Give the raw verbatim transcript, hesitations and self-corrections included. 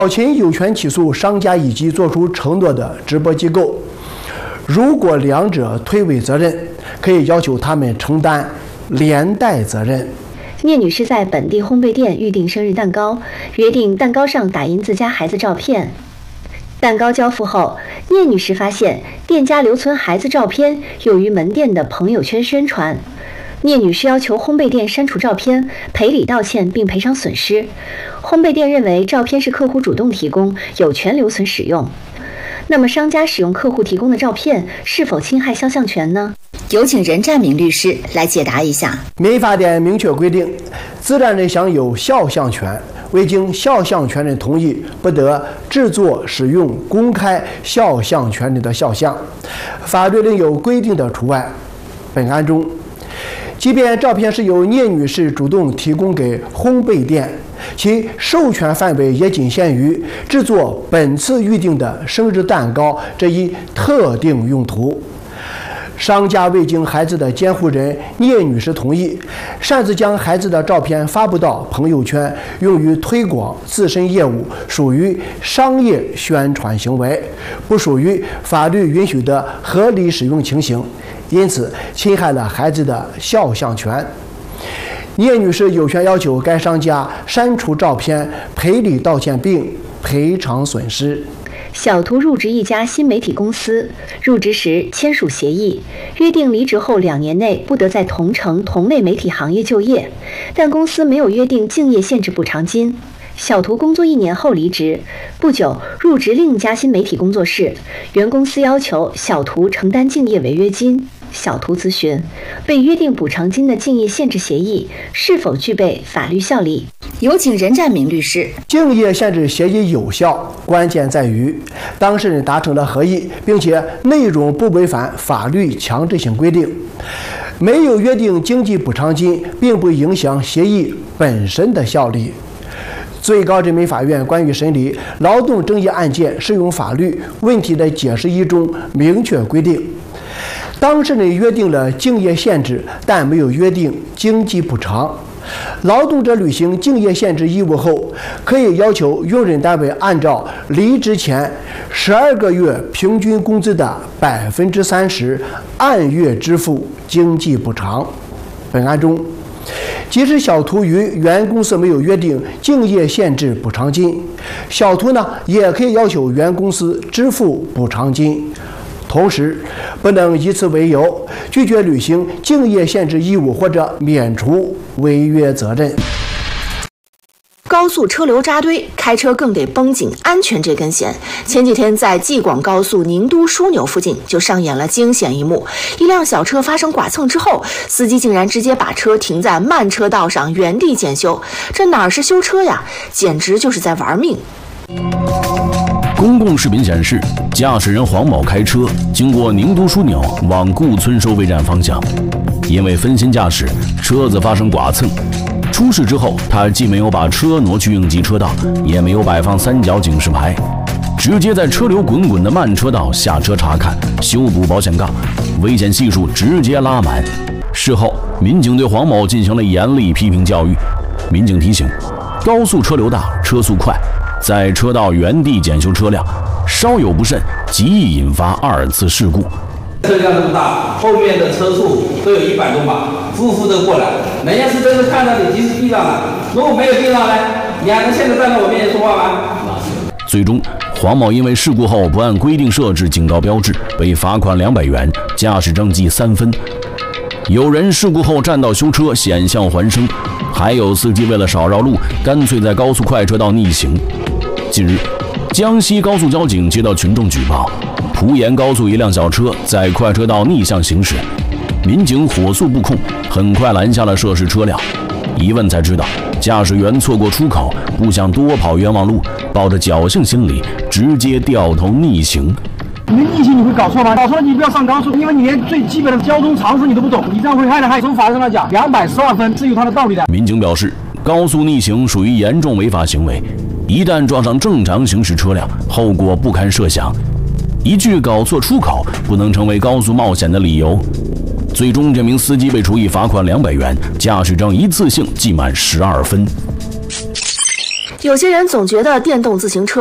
小秦有权起诉商家以及作出承诺的直播机构，如果两者推诿责任，可以要求他们承担连带责任。 聂女士在本地烘焙店预订生日蛋糕，约定蛋糕上打印自家孩子照片。蛋糕交付后，聂女士发现店家留存孩子照片，用于门店的朋友圈宣传。聂女士要求烘焙店删除照片，赔礼道歉并赔偿损失。烘焙店认为照片是客户主动提供，有权留存使用。那么商家使用客户提供的照片，是否侵害肖像权呢？ 有请任占明律师来解答一下。 民法典明确规定，自然人享有肖像权，未经肖像权人同意，不得制作、使用、公开肖像权人的肖像。法律另有规定的除外。本案中，即便照片是由聂女士主动提供给烘焙店，其授权范围也仅限于制作本次预定的生日蛋糕这一特定用途。商家未经孩子的监护人聂女士同意，擅自将孩子的照片发布到朋友圈，用于推广自身业务，属于商业宣传行为，不属于法律允许的合理使用情形，因此侵害了孩子的肖像权。聂女士有权要求该商家删除照片、赔礼道歉并赔偿损失。 小图入职一家新媒体公司，入职时签署协议，约定离职后两年内不得在同城同类媒体行业就业，但公司没有约定竞业限制补偿金。小图工作一年后离职，不久入职另一家新媒体工作室，原公司要求小图承担竞业违约金。小图咨询，被约定补偿金的竞业限制协议是否具备法律效力？ 有请任占明律师。 竞业限制协议有效，关键在于当事人达成了合意，并且内容不违反法律强制性规定。没有约定经济补偿金，并不影响协议本身的效力。最高人民法院关于审理劳动争议案件适用法律问题的解释一中明确规定，当事人约定了竞业限制，但没有约定经济补偿。劳动者履行竞业限制义务后，可以要求用人单位按照离职前十二个月平均工资的百分之三十按月支付经济补偿。本案中，即使小图与原公司没有约定竞业限制补偿金，小图呢也可以要求原公司支付补偿金。同时，不能以此为由拒绝履行竞业限制义务或者免除违约责任。 高速车流扎堆，开车更得绷紧安全这根弦。前几天在济广高速宁都枢纽附近就上演了惊险一幕，一辆小车发生剐蹭之后，司机竟然直接把车停在慢车道上原地检修，这哪是修车呀，简直就是在玩命。 公共视频显示，驾驶人黄某开车经过宁都枢纽往顾村收费站方向，因为分心驾驶，车子发生剐蹭。出事之后，他既没有把车挪去应急车道，也没有摆放三角警示牌，直接在车流滚滚的慢车道下车查看、修补保险杠，危险系数直接拉满。事后，民警对黄某进行了严厉批评教育。民警提醒，高速车流大，车速快，在车道原地检修车辆，稍有不慎，极易引发二次事故。 车辆这么大，后面的车速都有一百多码，呼呼的过来，人家是真的看到你及时避让了，如果没有避让呢，你还能现在站在我面前说话吗？ 最终，黄某因为事故后不按规定设置警告标志，被罚款两百元，驾驶证记三分。有人事故后占道修车，险象环生，还有司机为了少绕路，干脆在高速快车道逆行。近日，江西高速交警接到群众举报，蒲岩高速一辆小车在快车道逆向行驶，民警火速布控，很快拦下了涉事车辆。一问才知道，驾驶员错过出口，不想多跑冤枉路，抱着侥幸心理，直接掉头逆行。 你们逆行你会搞错吗？搞错了你不要上高速，因为你连最基本的交通常识你都不懂，你这样会害了害。从法律上来讲，两百十二分是有它的道理的。 民警表示，高速逆行属于严重违法行为，一旦撞上正常行驶车辆，后果不堪设想。一句搞错出口不能成为高速冒险的理由。最终，这名司机被处以罚款两百元，驾驶证一次性记满十二分。 有些人总觉得电动自行车